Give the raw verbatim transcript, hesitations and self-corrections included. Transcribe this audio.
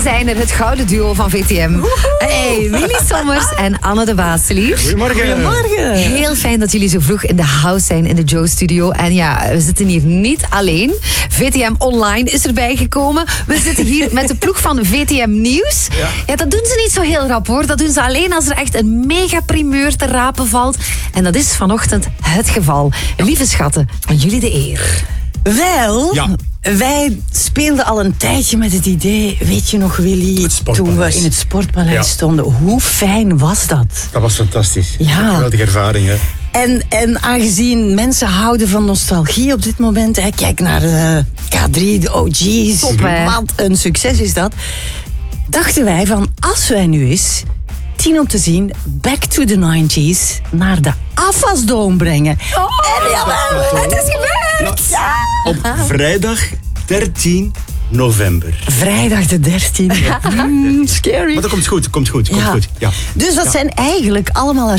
zijn er, het gouden duo van V T M. Hey, Willy Sommers en Anne de Waaselier. Goedemorgen. Goedemorgen. Heel fijn dat jullie zo vroeg in de house zijn in de Joe-studio. En ja, we zitten hier niet alleen. V T M Online is erbij gekomen. We zitten hier met de ploeg van V T M Nieuws. Ja. ja, dat doen ze niet zo heel rap hoor. Dat doen ze alleen als er echt een mega primeur te rapen valt. En dat is vanochtend het geval. Lieve schatten, aan jullie de eer. Wel, Ja. wij speelden al een tijdje met het idee, weet je nog Willy, Het Sportpaleis. toen we in het Sportpaleis Ja. stonden. Hoe fijn was dat? Dat was fantastisch. Ja. Een geweldige ervaring, hè. En, en aangezien mensen houden van nostalgie op dit moment, hè, kijk naar de K drie, de O G's, Top, hè? wat een succes is dat. Dachten wij van, als wij nu eens, tien om te zien, back to the nineties, naar de Afasdome brengen. Oh, En jawel, het is gebeurd! ja. Op vrijdag dertien november. Vrijdag de dertiende. Mm, scary. Maar dat komt goed, komt goed, komt Ja. goed. Ja. Dus dat zijn eigenlijk allemaal